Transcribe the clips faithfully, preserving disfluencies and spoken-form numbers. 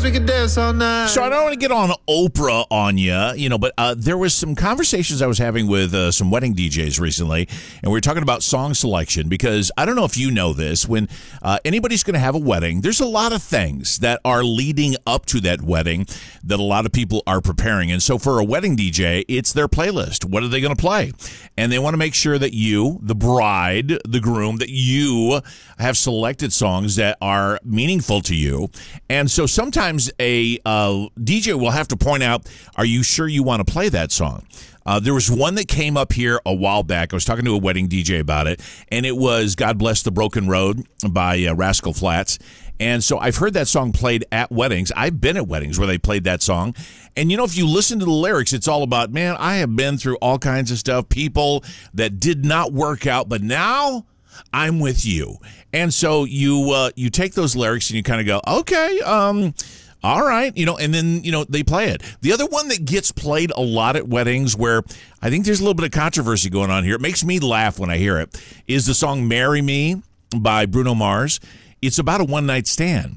we could dance all night. So I don't want to get on Oprah on you, you know, but uh, there was some conversations I was having with uh, some wedding D Js recently, and we were talking about song selection because I don't know if you know this, when uh, anybody's going to have a wedding, there's a lot of things that are leading up to that wedding that a lot of people are preparing. And so for a wedding D J, it's their playlist. What are they going to play? And they want to make sure that you, the bride, the groom, that you have selected songs that are meaningful to you. And so sometimes a uh, D J will have to point out, are you sure you want to play that song? Uh, there was one that came up here a while back. I was talking to a wedding D J about it, and it was God Bless the Broken Road by uh, Rascal Flatts. And so I've heard that song played at weddings. I've been at weddings where they played that song. And, you know, if you listen to the lyrics, it's all about, man, I have been through all kinds of stuff, people that did not work out, but now I'm with you. And so you uh, you take those lyrics and you kind of go, okay, um, all right, you know, and then, you know, they play it. The other one that gets played a lot at weddings where I think there's a little bit of controversy going on here, it makes me laugh when I hear it, is the song Marry Me by Bruno Mars. It's about a one-night stand,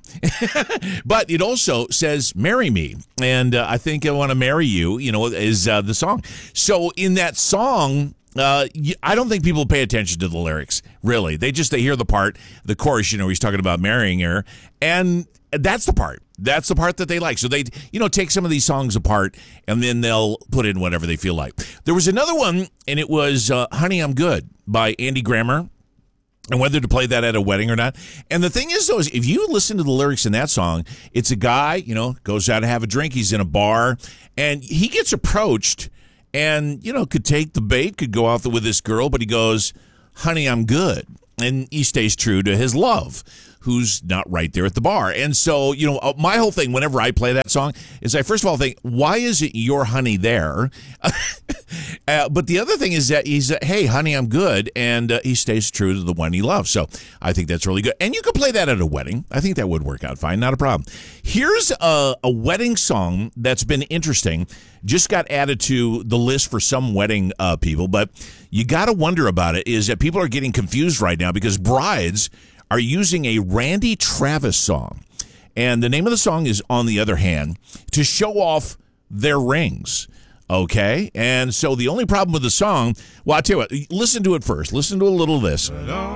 but it also says marry me, and uh, I think I want to marry you, you know, is uh, the song. So in that song, uh, I don't think people pay attention to the lyrics, really. They just, they hear the part, the chorus, you know, he's talking about marrying her, and that's the part. That's the part that they like. So they, you know, take some of these songs apart, and then they'll put in whatever they feel like. There was another one, and it was uh, Honey, I'm Good by Andy Grammer. And whether to play that at a wedding or not. And the thing is, though, is if you listen to the lyrics in that song, it's a guy, you know, goes out to have a drink. He's in a bar, and he gets approached and, you know, could take the bait, could go out with this girl, but he goes, honey, I'm good. And he stays true to his love, who's not right there at the bar. And so, you know, my whole thing whenever I play that song is I first of all think, why is it your honey there? uh, but the other thing is that he's, uh, hey, honey, I'm good. And uh, he stays true to the one he loves. So I think that's really good. And you could play that at a wedding. I think that would work out fine. Not a problem. Here's a, a wedding song that's been interesting. Just got added to the list for some wedding uh, people. But you got to wonder about it is that people are getting confused right now because brides are using a Randy Travis song. And the name of the song is On the Other Hand to show off their rings. Okay? And so the only problem with the song, well, I'll tell you what, listen to it first. Listen to a little of this.